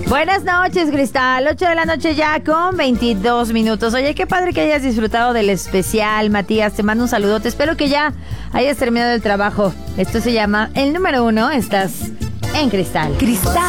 Buenas noches, Cristal. 8 de la noche ya con 22 minutos. Oye, qué padre que hayas disfrutado del especial, Matías. Te mando un saludote. Espero que ya hayas terminado el trabajo. Esto se llama El Número 1. Estás en Cristal. Cristal.